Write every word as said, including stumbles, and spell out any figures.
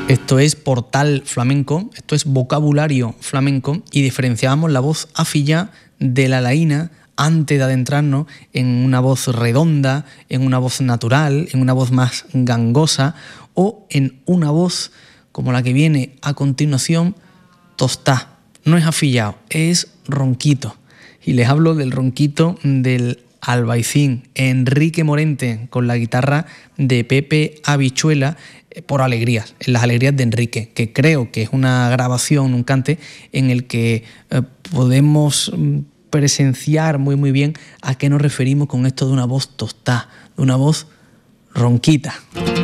Esto es Portal Flamenco, esto es vocabulario flamenco y diferenciábamos la voz afillá de la laína antes de adentrarnos en una voz redonda, en una voz natural, en una voz más gangosa o en una voz como la que viene a continuación, tostá. No es afillado, es ronquito. Y les hablo del ronquito del albaicín Enrique Morente con la guitarra de Pepe Habichuela por Alegrías, en las Alegrías de Enrique, que creo que es una grabación, un cante en el que eh, podemos presenciar muy muy bien a qué nos referimos con esto de una voz tostá, de una voz ronquita.